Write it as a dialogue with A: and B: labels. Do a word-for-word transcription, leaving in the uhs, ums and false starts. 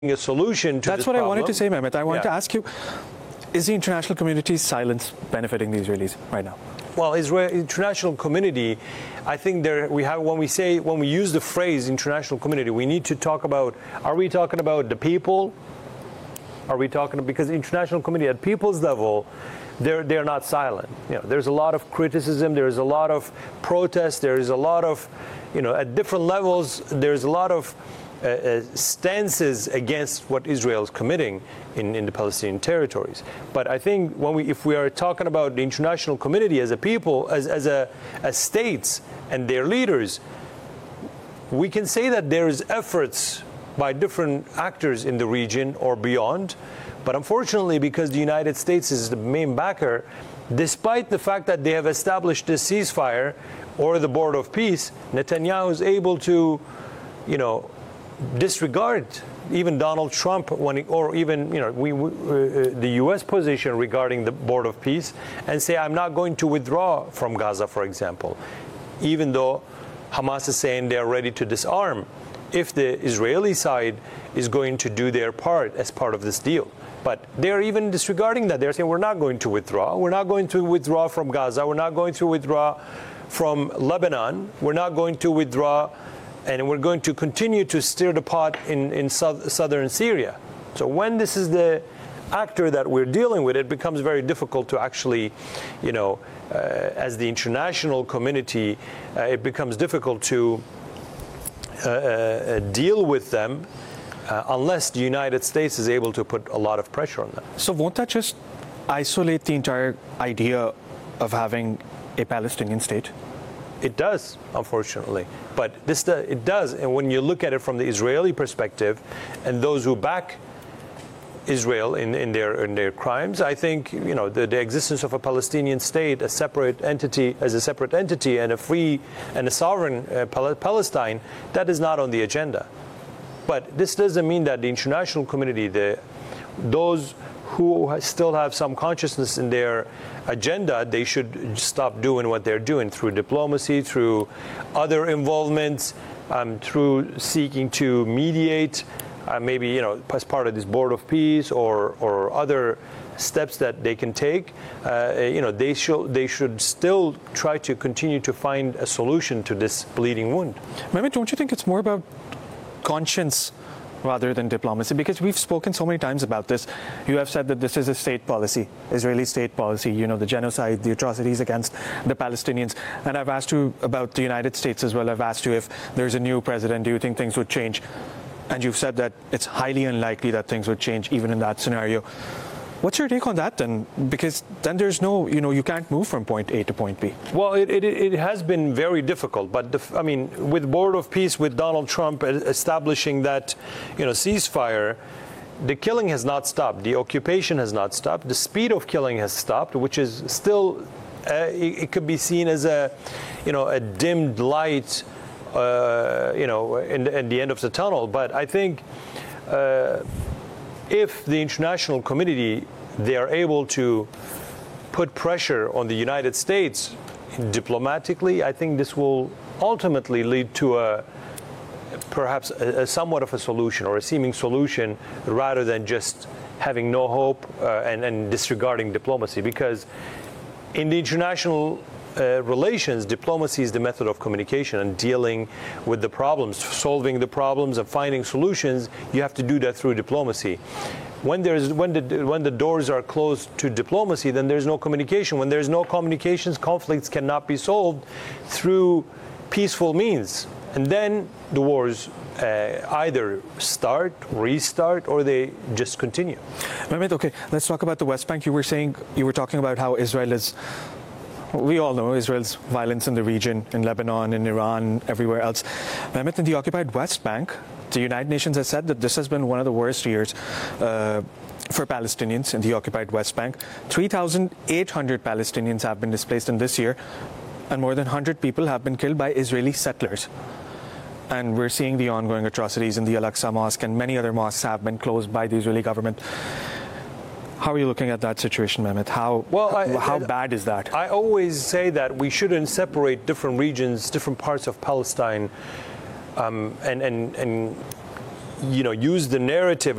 A: a solution to
B: That's
A: this
B: what
A: problem.
B: I wanted to say, Mehmet. I wanted
A: Yeah.
B: to ask you, is the international community's silence benefiting the Israelis right now?
A: Well, Israel international community, I think there we have when we say when we use the phrase international community, we need to talk about, are we talking about the people? Are we talking because international community at people's level, they're they're not silent. You know, there's a lot of criticism, there's a lot of protest, there's a lot of, you know, at different levels, there's a lot of Uh, uh, stances against what Israel is committing in, in the Palestinian territories. But I think when we, if we are talking about the international community as a people, as, as, a, as states and their leaders, we can say that there is efforts by different actors in the region or beyond. But unfortunately, because the United States is the main backer, despite the fact that they have established this ceasefire or the Board of Peace, Netanyahu is able to, you know, disregard even Donald Trump when he, or even you know we, uh, the U S position regarding the Board of Peace and say I'm not going to withdraw from Gaza, for example, even though Hamas is saying they're ready to disarm if the Israeli side is going to do their part as part of this deal. But they're even disregarding that. They're saying we're not going to withdraw. We're not going to withdraw from Gaza. We're not going to withdraw from Lebanon. We're not going to withdraw, and we're going to continue to stir the pot in, in south, southern Syria. So when this is the actor that we're dealing with, it becomes very difficult to actually, you know, uh, as the international community, uh, it becomes difficult to uh, uh, deal with them uh, unless the United States is able to put a lot of pressure on them.
B: So won't that just isolate the entire idea of having a Palestinian state?
A: It does, unfortunately. But this it does, and when you look at it from the Israeli perspective, and those who back Israel in, in their in their crimes, I think you know the, the existence of a Palestinian state, a separate entity, as a separate entity, and a free and a sovereign uh, Pal- Palestine, that is not on the agenda. But this doesn't mean that the international community, the those who still have some consciousness in their agenda, they should stop doing what they're doing through diplomacy, through other involvements, um, through seeking to mediate, uh, maybe you know as part of this Board of Peace or or other steps that they can take. Uh, you know they should they should still try to continue to find a solution to this bleeding wound.
B: Mehmet, don't you think it's more about conscience rather than diplomacy? Because we've spoken so many times about this. You have said that this is a state policy, Israeli state policy, you know, the genocide, the atrocities against the Palestinians. And I've asked you about the United States as well. I've asked you if there's a new president, do you think things would change? And you've said that it's highly unlikely that things would change even in that scenario. What's your take on that then? Because then there's no, you know, you can't move from point A to point B.
A: Well, it, it, it has been very difficult. But, the, I mean, with Board of Peace, with Donald Trump establishing that, you know, ceasefire, the killing has not stopped. The occupation has not stopped. The speed of killing has stopped, which is still, uh, it, it could be seen as a, you know, a dimmed light, uh, you know, in, in the end of the tunnel. But I think uh, if the international community, they are able to put pressure on the United States diplomatically, I think this will ultimately lead to a perhaps a, a somewhat of a solution or a seeming solution rather than just having no hope uh, and, and disregarding diplomacy. Because in the international Uh, relations, diplomacy is the method of communication and dealing with the problems, solving the problems and finding solutions. You have to do that through diplomacy. When there's when the when the doors are closed to diplomacy, then there's no communication. When there's no communications, conflicts cannot be solved through peaceful means. And then the wars uh, either start, restart, or they just continue.
B: Mehmet, okay, let's talk about the West Bank. You were saying, you were talking about how Israel is, we all know Israel's violence in the region, in Lebanon, in Iran, everywhere else. Mehmet, in the occupied West Bank, the United Nations has said that this has been one of the worst years uh, for Palestinians in the occupied West Bank. three thousand eight hundred Palestinians have been displaced in this year, and more than one hundred people have been killed by Israeli settlers. And we're seeing the ongoing atrocities in the Al-Aqsa Mosque, and many other mosques have been closed by the Israeli government. How are you looking at that situation, Mehmet? How,
A: well, I,
B: how
A: I,
B: bad is that?
A: I always say that we shouldn't separate different regions, different parts of Palestine, um, and, and, and you know, use the narrative